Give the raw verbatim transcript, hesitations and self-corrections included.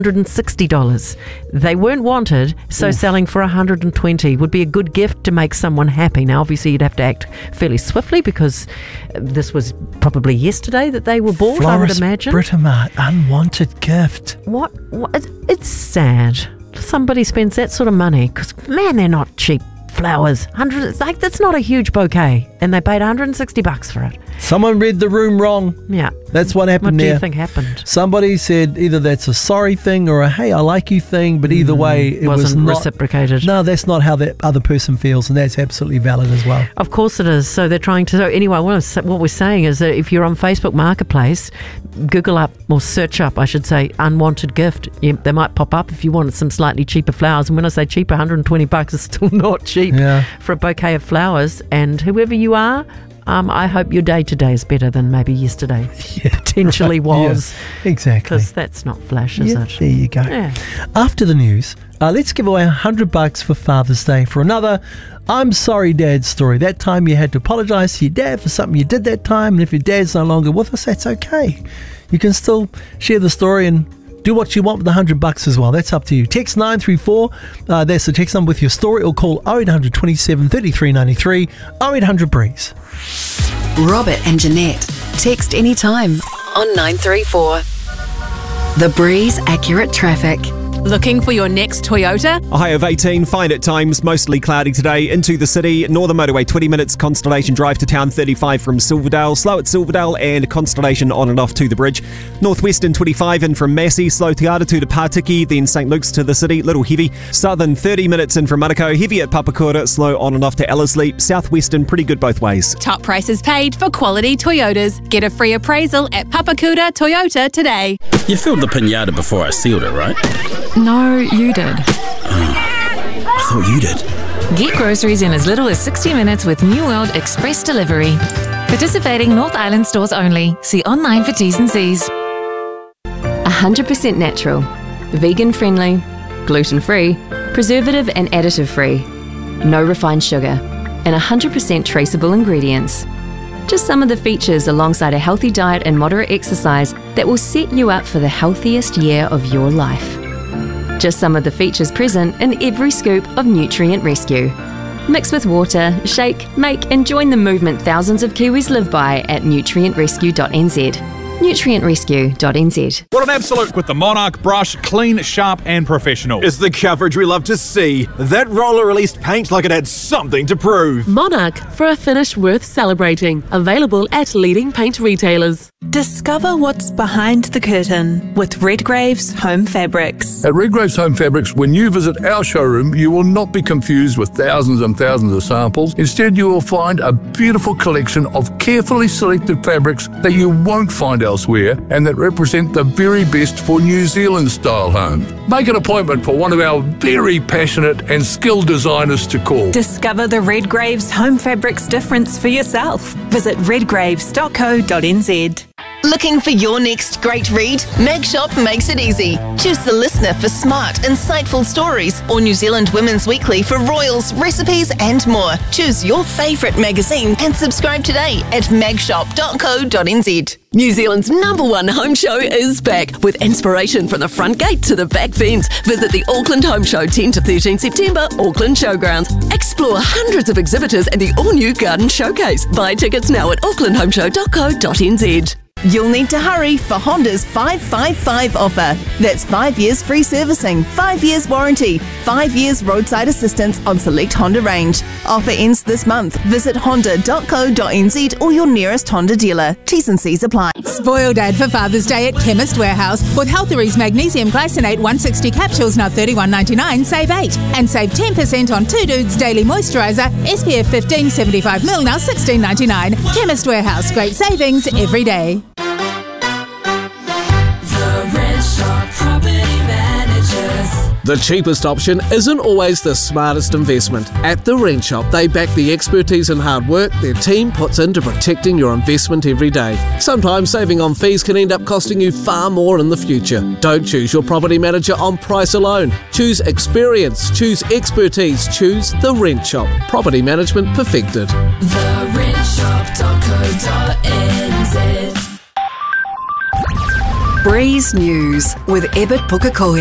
one hundred sixty dollars. They weren't wanted, so Oof. selling for one hundred twenty dollars would be a good gift to make someone happy. Now, obviously, you'd have to act fairly swiftly because this was probably yesterday that they were bought, Floris I would imagine. Britomart, unwanted gift. What? what? It's sad. Somebody spends that sort of money because, man, they're not cheap flowers. Hundred, like that's not a huge bouquet, and they paid one hundred sixty bucks for it. Someone read the room wrong. Yeah, that's what happened. What do there. you think happened? Somebody said either that's a sorry thing or a hey, I like you thing, but either mm, way, it wasn't was not reciprocated. No, that's not how that other person feels, and that's absolutely valid as well. Of course it is. So they're trying to. So anyway, what, what we're saying is that if you're on Facebook Marketplace, Google up or search up, I should say, unwanted gift. You, they might pop up if you wanted some slightly cheaper flowers. And when I say cheaper, one hundred twenty bucks is still not cheap yeah. for a bouquet of flowers. And whoever you are, um, I hope your day today is better than maybe yesterday yeah, potentially right. was. Yeah, exactly. Because that's not flash, is yeah, it? There you go. Yeah. After the news, uh, let's give away one hundred bucks for Father's Day for another I'm sorry, Dad story. That time you had to apologise to your dad for something you did that time, and if your dad's no longer with us, that's okay. You can still share the story and do what you want with the one hundred bucks as well. That's up to you. Text nine three four, uh, that's the text number with your story, or call oh eight hundred twenty-seven thirty-three ninety-three, oh eight hundred breeze. Robert and Jeanette. Text anytime on nine three four. The Breeze Accurate Traffic. Looking for your next Toyota? A high of eighteen, fine at times, mostly cloudy today. Into the city, Northern Motorway twenty minutes, Constellation Drive to town thirty-five from Silverdale, slow at Silverdale and Constellation on and off to the bridge. Northwestern twenty-five in from Massey, slow Te Atatu to Pārtiki, then St Luke's to the city, little heavy. Southern thirty minutes in from Manukau, heavy at Papakura, slow on and off to Ellerslie. Southwestern pretty good both ways. Top prices paid for quality Toyotas. Get a free appraisal at Papakura Toyota today. You filled the pinata before I sealed it, right? No, you did. Oh, I thought you did. Get groceries in as little as sixty minutes with New World Express Delivery. Participating North Island stores only. See online for T's and C's. one hundred percent natural, vegan-friendly, gluten-free, preservative and additive-free, no refined sugar, and one hundred percent traceable ingredients. Just some of the features alongside a healthy diet and moderate exercise that will set you up for the healthiest year of your life. Just some of the features present in every scoop of Nutrient Rescue. Mix with water, shake, make and join the movement thousands of Kiwis live by at nutrient rescue dot n z. nutrient rescue dot n z. What an absolute with the Monarch brush, clean, sharp and professional. It's the coverage we love to see. That roller released paint like it had something to prove. Monarch, for a finish worth celebrating. Available at leading paint retailers. Discover what's behind the curtain with Redgrave's Home Fabrics. At Redgrave's Home Fabrics, when you visit our showroom, you will not be confused with thousands and thousands of samples. Instead, you will find a beautiful collection of carefully selected fabrics that you won't find elsewhere and that represent the very best for New Zealand style homes. Make an appointment for one of our very passionate and skilled designers to call. Discover the Redgrave's Home Fabrics difference for yourself. Visit redgraves dot co dot n z. Looking for your next great read? Mag Shop makes it easy. Choose The Listener for smart, insightful stories, or New Zealand Women's Weekly for royals, recipes and more. Choose your favourite magazine and subscribe today at mag shop dot co dot n z. New Zealand's number one home show is back with inspiration from the front gate to the back fence. Visit the Auckland Home Show tenth to thirteenth September, Auckland Showgrounds. Explore hundreds of exhibitors and the all-new Garden Showcase. Buy tickets now at auckland home show dot co dot n z. You'll need to hurry for Honda's five five five offer. That's five years free servicing, five years warranty, five years roadside assistance on select Honda range. Offer ends this month. Visit honda dot co dot n z or your nearest Honda dealer. T's and C's apply. Spoil Dad for Father's Day at Chemist Warehouse with Healthery's Magnesium Glycinate one hundred sixty capsules now thirty-one ninety-nine, save eight. And save ten percent on Two Dudes Daily Moisturiser S P F fifteen seventy-five milliliters now sixteen ninety-nine. Chemist Warehouse, great savings every day. The cheapest option isn't always the smartest investment. At the Rent Shop, they back the expertise and hard work their team puts into protecting your investment every day. Sometimes saving on fees can end up costing you far more in the future. Don't choose your property manager on price alone. Choose experience, choose expertise, choose the Rent Shop. Property management perfected. the rent shop dot co dot n z. Breeze News with Ebert Pukekohe.